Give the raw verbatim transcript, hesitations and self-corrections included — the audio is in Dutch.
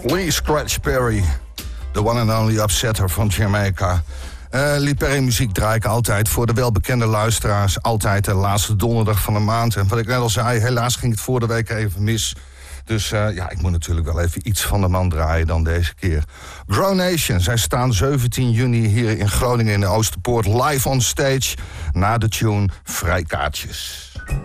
Lee Scratch Perry, the one and only upsetter van Jamaica. Uh, Lee Perry muziek draai ik altijd voor de welbekende luisteraars. Altijd de laatste donderdag van de maand. En wat ik net al zei, helaas ging het voor de week even mis. Dus uh, ja, ik moet natuurlijk wel even iets van de man draaien dan deze keer. Grow Nation, zij staan zeventien juni hier in Groningen in de Oosterpoort live on stage. Na de tune Vrijkaartjes.